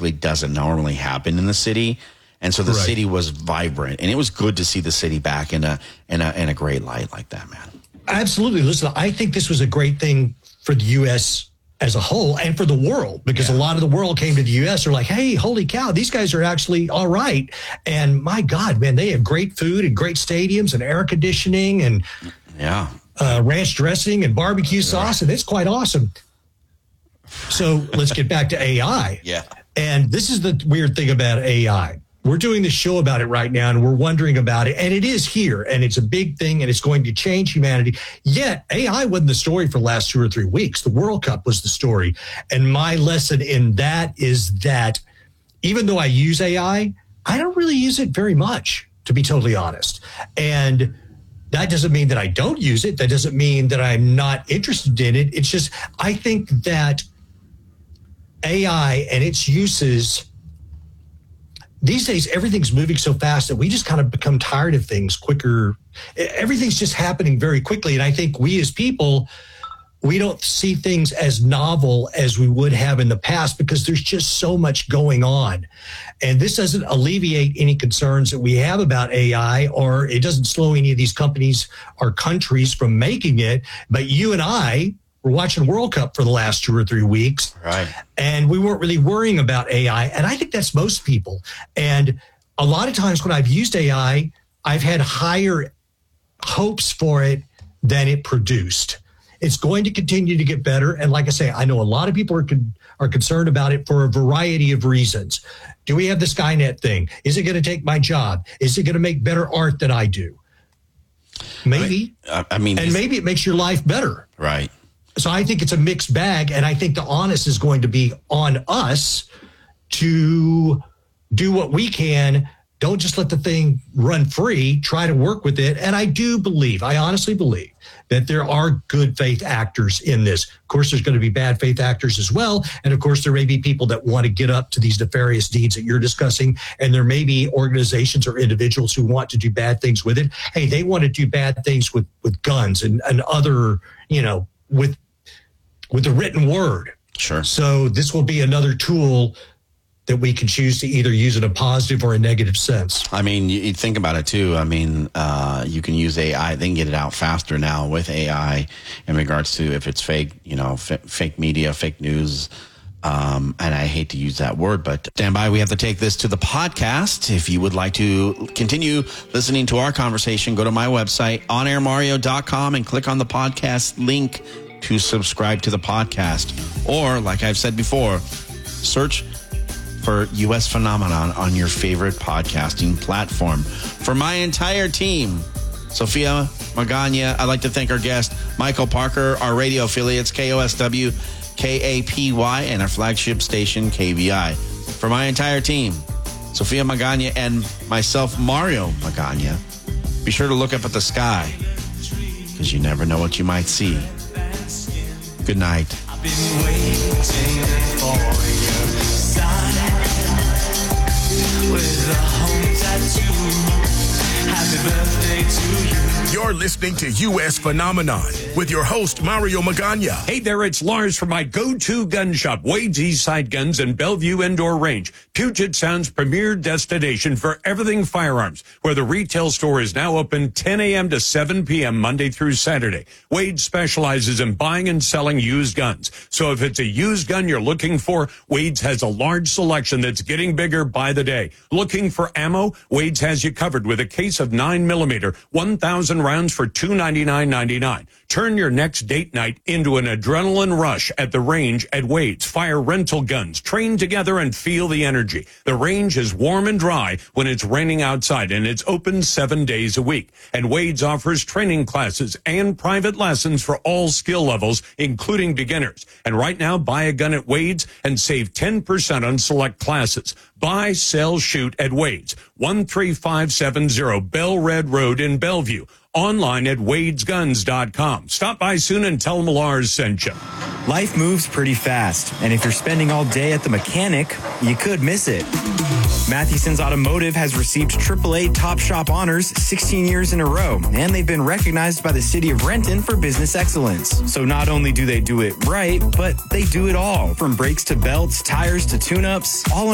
basically doesn't normally happen in the city. And so the city was vibrant, and it was good to see the city back in a great light like that, man. Absolutely. Listen, I think this was a great thing for the U.S. as a whole and for the world, because a lot of the world came to the U.S. They're like, hey, holy cow, these guys are actually all right. And my God, man, they have great food and great stadiums and air conditioning and ranch dressing and barbecue sauce, and it's quite awesome. So let's get back to AI. Yeah. And this is the weird thing about AI. We're doing this show about it right now, and we're wondering about it. And it is here, and it's a big thing, and it's going to change humanity. Yet, AI wasn't the story for the last 2 or 3 weeks. The World Cup was the story. And my lesson in that is that even though I use AI, I don't really use it very much, to be totally honest. And that doesn't mean that I don't use it. That doesn't mean that I'm not interested in it. It's just, I think that AI and its uses, these days, everything's moving so fast that we just kind of become tired of things quicker. Everything's just happening very quickly. And I think we as people, we don't see things as novel as we would have in the past because there's just so much going on. And this doesn't alleviate any concerns that we have about AI, or it doesn't slow any of these companies or countries from making it. But you and I were watching World Cup for the last 2 or 3 weeks. Right. And we weren't really worrying about AI. And I think that's most people. And a lot of times when I've used AI, I've had higher hopes for it than it produced. It's going to continue to get better. And like I say, I know a lot of people are concerned about it for a variety of reasons. Do we have the Skynet thing? Is it going to take my job? Is it going to make better art than I do? Maybe. I mean, and maybe it makes your life better. Right. So I think it's a mixed bag, and I think the onus is going to be on us to do what we can. Don't just let the thing run free. Try to work with it. And I honestly believe that there are good faith actors in this. Of course, there's going to be bad faith actors as well. And of course, there may be people that want to get up to these nefarious deeds that you're discussing. And there may be organizations or individuals who want to do bad things with it. Hey, they want to do bad things with guns and other, with the written word. Sure. So this will be another tool that we can choose to either use in a positive or a negative sense. I mean, you think about it too. I mean, you can use AI. They can get it out faster now with AI in regards to if it's fake, fake media, fake news. And I hate to use that word, but stand by. We have to take this to the podcast. If you would like to continue listening to our conversation, go to my website, onairmario.com, and click on the podcast link to subscribe to the podcast. Or, like I've said before, search for U.S. Phenomenon on your favorite podcasting platform. For my entire team, Sophia Magana, I'd like to thank our guest, Michael Parker, our radio affiliates, KOSW, KAPY, and our flagship station, KVI. For my entire team, Sophia Magana and myself, Mario Magana, be sure to look up at the sky, because you never know what you might see. Good night. I've been waiting for your sign with a home tattoo. Happy birthday to you. You're listening to U.S. Phenomenon with your host, Mario Magana. Hey there, it's Lars from my go-to gun shop, Wade's Eastside Guns and Bellevue Indoor Range, Puget Sound's premier destination for everything firearms, where the retail store is now open 10 a.m. to 7 p.m. Monday through Saturday. Wade specializes in buying and selling used guns. So if it's a used gun you're looking for, Wade's has a large selection that's getting bigger by the day. Looking for ammo? Wade's has you covered with a case of 9mm, 1,000 rounds for $299.99. Turn your next date night into an adrenaline rush at the range at Wade's. Fire rental guns, train together and feel the energy. The range is warm and dry when it's raining outside, and it's open 7 days a week. And Wade's offers training classes and private lessons for all skill levels, including beginners. And right now, buy a gun at Wade's and save 10% on select classes. Buy, sell, shoot at Wade's, 13570 Bell Red Road in Bellevue. Online at wadesguns.com. Stop by soon and tell them Lars sent you. Life moves pretty fast, and if you're spending all day at the mechanic, you could miss it. Matheson's Automotive has received AAA Top Shop honors 16 years in a row, and they've been recognized by the city of Renton for business excellence. So not only do they do it right, but they do it all, from brakes to belts, tires to tune-ups, all